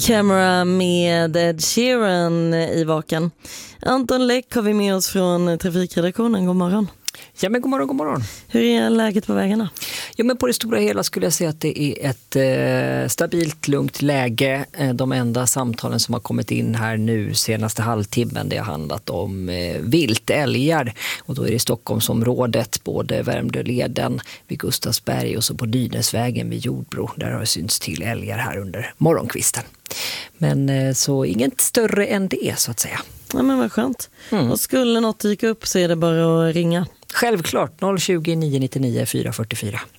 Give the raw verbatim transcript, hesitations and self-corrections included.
Camera med Ed Sheeran i vaken. Anton Läck har vi med oss från trafikredaktionen. God morgon. Ja, men god morgon, god morgon. Hur är läget på vägarna? Ja, men på det stora hela skulle jag säga att det är ett eh, stabilt, lugnt läge. Eh, de enda samtalen som har kommit in här nu senaste halvtimmen, det har handlat om eh, vilt, älgar. Och då är det i Stockholmsområdet, både Värmdöleden vid Gustavsberg och så på Dynäsvägen vid Jordbro. Där har det synts till älgar här under morgonkvisten. Men eh, så inget större än det, så att säga. Ja, men vad skönt. Mm. Och skulle något dyka upp så är det bara att ringa. Självklart, noll tjugo, nio nittionio, fyra fyrtiofyra.